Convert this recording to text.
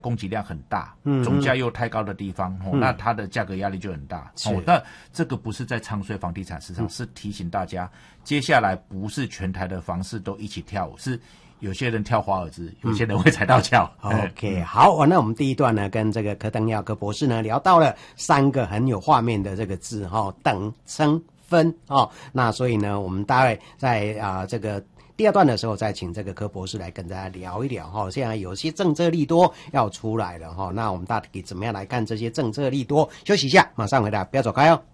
供给量很大，总价又太高的地方，那它的价格压力就很大。那这个不是在唱衰房地产市场，是提醒大家，接下来不是全台的房市都一起跳舞，是有些人跳华尔兹，有些人会踩到脚。 OK， 好，那我们第一段呢，跟这个柯登耀柯博士呢聊到了3个很有画面的这个字等称分那所以呢，我们大概在这个第2段的时候，再请这个柯博士来跟大家聊一聊现在有些政策利多要出来了那我们大体怎么样来看这些政策利多？休息一下，马上回来，不要走开哦。